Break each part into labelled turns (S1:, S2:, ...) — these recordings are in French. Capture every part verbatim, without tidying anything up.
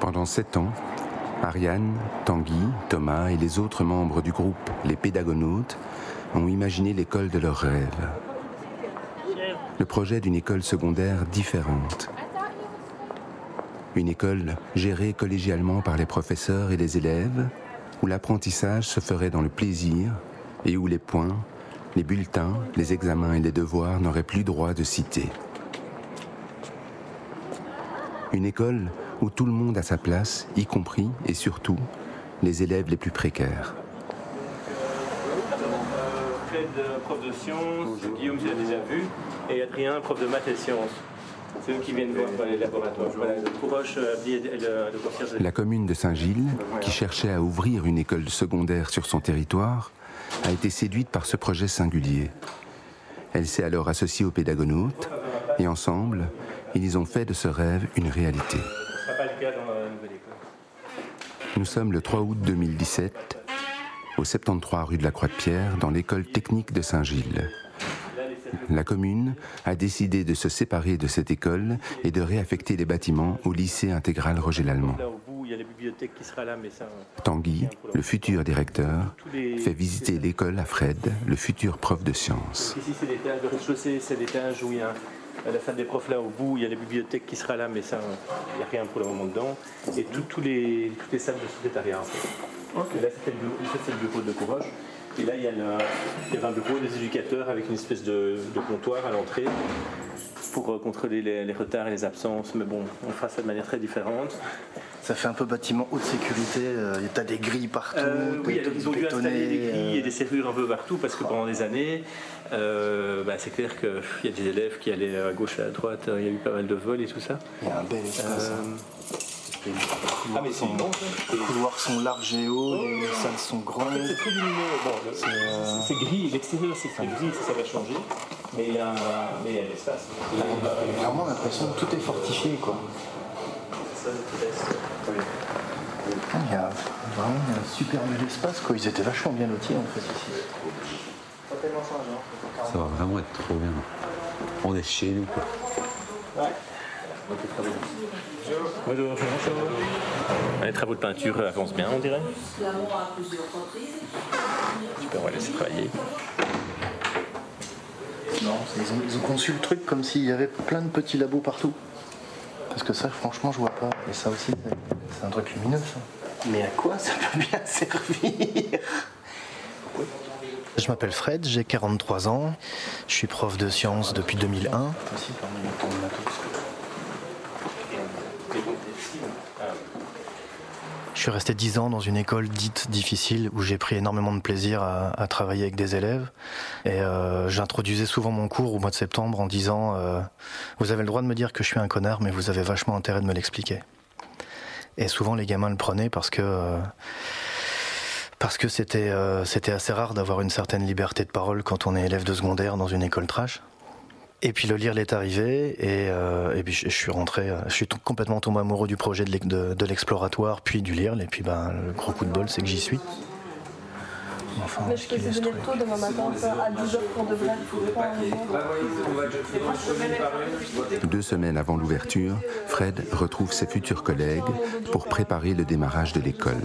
S1: Pendant sept ans, Ariane, Tanguy, Thomas et les autres membres du groupe Les Pédagonautes ont imaginé l'école de leurs rêves. Le projet d'une école secondaire différente. Une école gérée collégialement par les professeurs et les élèves, où l'apprentissage se ferait dans le plaisir et où les points, les bulletins, les examens et les devoirs n'auraient plus droit de citer. Une école où tout le monde a sa place, y compris et surtout les élèves les plus précaires.
S2: Fred, prof de sciences, Guillaume, tu l'as déjà vu, et Adrien, prof de maths et sciences. C'est eux qui viennent voir les laboratoires. Voilà, le Courroche, Abdi, le, le concierge.
S1: La commune de Saint-Gilles, qui cherchait à ouvrir une école secondaire sur son territoire, a été séduite par ce projet singulier. Elle s'est alors associée aux Pédagonautes, et ensemble, ils ont fait de ce rêve une réalité.
S2: Ce ne sera pas le cas dans la nouvelle école.
S1: Nous sommes le trois août deux mille dix-sept, au soixante-treize rue de la Croix-de-Pierre, dans l'école technique de Saint-Gilles. La commune a décidé de se séparer de cette école et de réaffecter les bâtiments au lycée intégral Roger Lallemand. Tanguy, le futur directeur, fait visiter l'école à Fred, le futur prof de sciences.
S2: Ici, c'est l'étage, le rez-de-chaussée, c'est l'étage où il y a à la salle des profs là au bout, il y a la bibliothèque qui sera là, mais ça, il n'y a rien pour le moment dedans. Et tout, tout les, toutes les salles de secrétariat en fait. Okay. Et là, c'était le bureau, c'est le bureau de Courroche. Et là, il y, a le, il y avait un bureau des éducateurs avec une espèce de, de comptoir à l'entrée pour euh, contrôler les, les retards et les absences. Mais bon, on fera ça de manière très différente.
S3: Ça fait un peu bâtiment haute sécurité, euh, tu as des grilles partout,
S2: euh, oui, ils ont dû installer des grilles et des serrures un peu partout parce que pendant des années, euh, bah, c'est clair qu'il y a des élèves qui allaient à gauche et à droite, il y a eu pas mal de vols et tout ça.
S3: Il y a un bel espace. Euh,
S2: Les ah mais c'est bon,
S3: les couloirs sont larges et hauts, oh, les salles sont grandes. En fait,
S2: c'est très lumineux. Bon, c'est, euh... c'est gris, l'extérieur c'est très gris, ça, ça va changer. Mais il y a, mais il y a l'espace.
S3: J'ai euh, vraiment l'impression que tout est fortifié, quoi.
S2: Ça, oui.
S3: Ah, il y a vraiment un super bel espace, quoi. Ils étaient vachement bien lotis en fait ici.
S4: Ça va vraiment être trop bien. On est chez nous, quoi.
S2: Ouais. Bonjour, bonjour. Les travaux de peinture avancent bien, on dirait. Super, on va laisser travailler.
S3: Non, ils ont, ils ont conçu le truc comme s'il y avait plein de petits labos partout. Parce que ça, franchement, je vois pas. Et ça aussi, c'est, c'est un truc lumineux, ça. Mais à quoi ça peut bien servir ? Je m'appelle Fred, j'ai quarante-trois ans. Je suis prof de sciences depuis deux mille un. Je suis resté dix ans dans une école dite difficile où j'ai pris énormément de plaisir à, à travailler avec des élèves. Et euh, j'introduisais souvent mon cours au mois de septembre en disant euh, « Vous avez le droit de me dire que je suis un connard, mais vous avez vachement intérêt de me l'expliquer. » Et souvent les gamins le prenaient parce que... Euh, Parce que c'était, euh, c'était assez rare d'avoir une certaine liberté de parole quand on est élève de secondaire dans une école trash. Et puis le Lirl est arrivé et, euh, et puis je, je suis rentré, je suis tout, complètement tombé amoureux du projet de, de, de l'exploratoire puis du Lirl et puis ben, le gros coup de bol c'est que j'y suis.
S5: Enfin, mais je peux te venir tôt demain matin à dix heures pour de vrai.
S1: Deux semaines avant l'ouverture, Fred retrouve ses futurs collègues pour préparer le démarrage de l'école.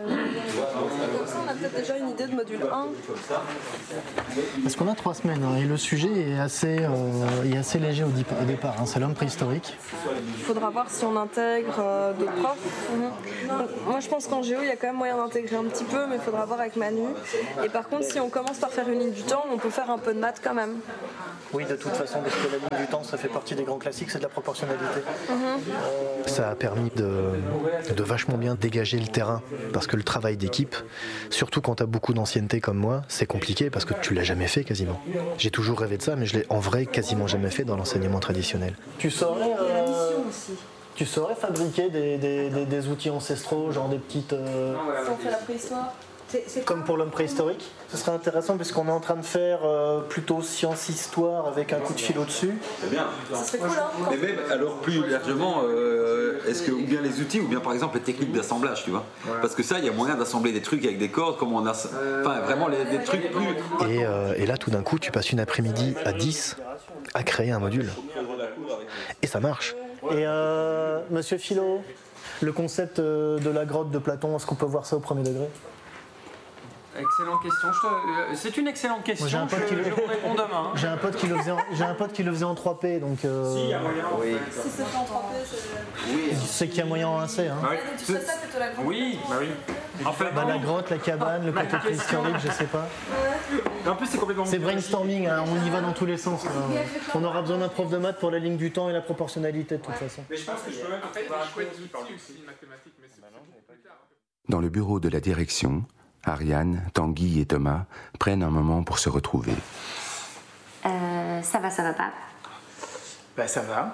S5: Déjà une idée de module un.
S6: Parce qu'on a trois semaines hein, et le sujet est assez, euh, est assez léger au, dip- au départ, hein, c'est l'homme préhistorique.
S5: Il faudra voir si on intègre euh, d'autres profs. Mm-hmm. Donc, moi je pense qu'en géo il y a quand même moyen d'intégrer un petit peu, mais il faudra voir avec Manu. Et par contre si on commence par faire une ligne du temps, on peut faire un peu de maths quand même.
S6: Oui, de toute façon, parce que la ligne du temps, ça fait partie des grands classiques, c'est de la proportionnalité.
S5: Mm-hmm.
S3: Ça a permis de, de vachement bien dégager le terrain, parce que le travail d'équipe, surtout quand tu as beaucoup d'ancienneté comme moi, c'est compliqué parce que tu l'as jamais fait quasiment. J'ai toujours rêvé de ça, mais je l'ai en vrai quasiment jamais fait dans l'enseignement traditionnel.
S6: Tu saurais, euh, tu saurais fabriquer des, des, des, des outils ancestraux, genre des petites... Euh...
S5: Si on fait la préhistoire.
S6: C'est, c'est comme pour l'homme préhistorique. Ce serait intéressant puisqu'on est en train de faire euh, plutôt science-histoire avec un coup de fil au-dessus.
S4: C'est bien.
S5: Ça serait cool, hein.
S4: Mais même, alors plus largement, euh, est-ce que ou bien les outils ou bien par exemple les techniques d'assemblage, tu vois ? Parce que ça, il y a moyen d'assembler des trucs avec des cordes, comme on a, enfin vraiment les, des trucs plus.
S3: Et, euh, et là, tout d'un coup, tu passes une après-midi à dix à créer un module. Et ça marche.
S6: Et euh, Monsieur Philo, Le concept de la grotte de Platon, est-ce qu'on peut voir ça au premier degré?
S7: Excellente question. Je te... euh, C'est une excellente question.
S6: Moi, j'ai un pote
S7: je,
S6: qui le...
S7: je vous réponds demain.
S6: J'ai un pote qui le faisait en, j'ai un pote qui le faisait en trois P, donc. Euh...
S7: Si, il y a moyen.
S4: Oui.
S5: Si c'est fait en trois P, c'est.
S4: Oui.
S6: Je sais qu'il y a moyen en un C. Hein.
S7: Ah oui.
S5: Donc tu fais ça plutôt la grande.
S7: Oui, bah oui. En fait,
S6: Bah, la grotte, la cabane, le côté préhistorique, je sais pas.
S7: en plus, c'est complètement.
S6: C'est brainstorming, hein, on y va dans tous les sens. Là. On aura besoin d'un prof de maths pour la ligne du temps et la proportionnalité de toute façon.
S7: Mais je pense que je peux même en fait un chouette qui parle aussi de mathématiques, mais c'est plus tard.
S1: Dans le bureau de la direction, Ariane, Tanguy et Thomas prennent un moment pour se retrouver.
S8: Euh, ça va, ça va pas.
S2: Ben ça va.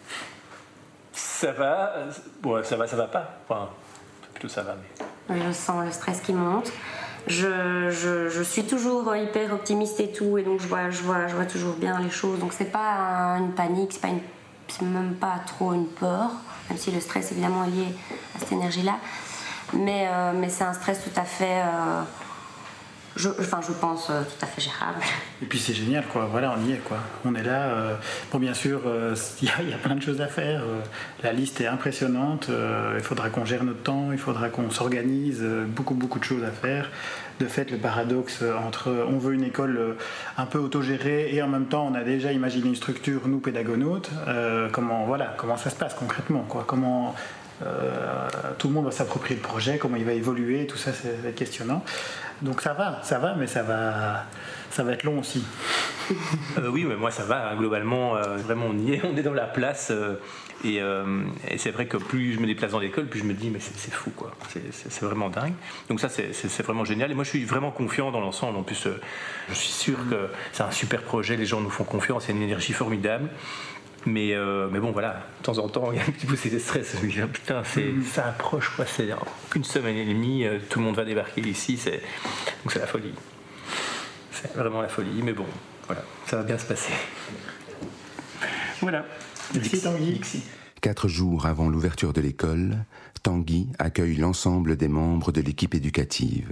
S2: Ça va. euh, Bon, ça va, ça va pas. Enfin, plutôt ça va, mais.
S8: Je sens le stress qui monte. Je, je, je suis toujours hyper optimiste et tout, et donc je vois, je vois, je vois toujours bien les choses. Donc c'est pas un- une panique, c'est pas une, c'est même pas trop une peur, même si le stress évidemment est lié à cette énergie-là. Mais, euh, mais c'est un stress tout à fait, euh, je, enfin je pense euh, tout à fait gérable.
S9: Et puis c'est génial, quoi. Voilà, on y est, quoi. On est là. Euh, bon, bien sûr, euh, il y, a- il y a plein de choses à faire. Euh, la liste est impressionnante. Euh, il faudra qu'on gère notre temps. Il faudra qu'on s'organise. Euh, beaucoup, beaucoup de choses à faire. De fait, le paradoxe entre euh, on veut une école euh, un peu autogérée et en même temps on a déjà imaginé une structure, nous pédagonautes. Euh, comment, voilà, comment ça se passe concrètement, quoi. Comment euh, tout le monde va s'approprier le projet, comment il va évoluer, tout ça, c'est va être questionnant. Donc ça va, ça va, mais ça va, ça va être long aussi.
S2: Euh, oui, mais moi ça va, hein, globalement, euh, vraiment on y est, on est dans la place. euh, et euh, et c'est vrai que plus je me déplace dans l'école, plus je me dis, mais c'est c'est fou, quoi. C'est- C'est c'est vraiment dingue. Donc ça, c'est c'est- c'est vraiment génial. Et moi je suis vraiment confiant dans l'ensemble. En plus, euh, je suis sûr que c'est un super projet, les gens nous font confiance, il y a une énergie formidable. Mais, euh, mais bon, voilà, de temps en temps, il y a un petit peu ces stress. Je me dis, ah, putain, c'est, ça approche, quoi. C'est qu'une semaine et demie, euh, tout le monde va débarquer ici. C'est, donc c'est la folie. C'est vraiment la folie. Mais bon, voilà, ça va bien se passer. Voilà.
S9: Merci Tanguy.
S1: Quatre jours avant l'ouverture de l'école, Tanguy accueille l'ensemble des membres de l'équipe éducative.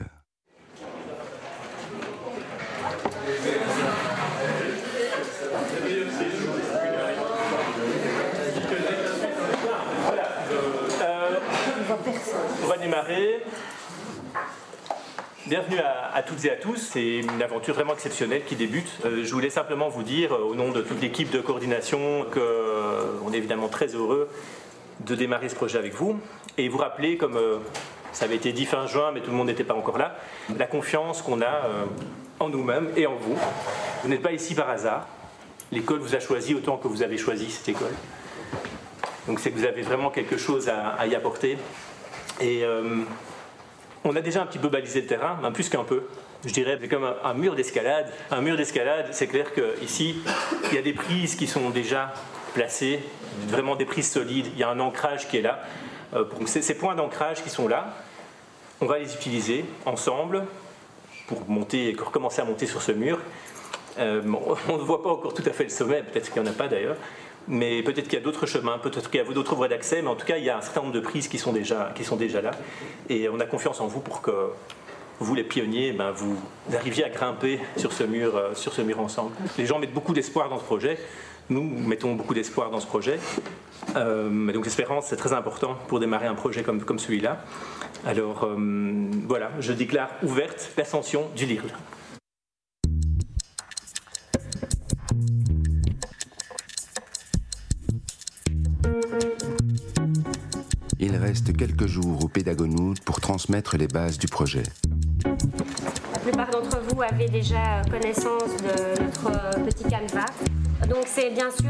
S2: On va démarrer. Bienvenue à, à toutes et à tous. C'est une aventure vraiment exceptionnelle qui débute. Euh, je voulais simplement vous dire, euh, au nom de toute l'équipe de coordination, qu'on est évidemment très heureux de démarrer ce projet avec vous. Et vous rappeler, comme euh, ça avait été dit fin juin, mais tout le monde n'était pas encore là, la confiance qu'on a euh, en nous-mêmes et en vous. Vous n'êtes pas ici par hasard. L'école vous a choisi autant que vous avez choisi cette école. Donc c'est que vous avez vraiment quelque chose à, à y apporter. Et euh, on a déjà un petit peu balisé le terrain, même plus qu'un peu. Je dirais c'est comme un, un mur d'escalade. Un mur d'escalade, c'est clair qu'ici, il y a des prises qui sont déjà placées, vraiment des prises solides. Il y a un ancrage qui est là. Euh, pour, ces, ces points d'ancrage qui sont là, on va les utiliser ensemble pour monter, pour recommencer à monter sur ce mur. Euh, bon, on ne voit pas encore tout à fait le sommet, peut-être qu'il n'y en a pas d'ailleurs. Mais peut-être qu'il y a d'autres chemins, peut-être qu'il y a d'autres voies d'accès, mais en tout cas, il y a un certain nombre de prises qui sont déjà, qui sont déjà là. Et on a confiance en vous pour que vous, les pionniers, ben, vous arriviez à grimper sur ce mur, euh, sur ce mur ensemble. Les gens mettent beaucoup d'espoir dans ce projet. Nous mettons beaucoup d'espoir dans ce projet. Euh, donc l'espérance, c'est très important pour démarrer un projet comme, comme celui-là. Alors euh, voilà, je déclare ouverte l'ascension du L I R L.
S1: Il reste quelques jours au Pédagonout pour transmettre les bases du projet.
S8: La plupart d'entre vous avaient déjà connaissance de notre petit canevas. Donc c'est bien sûr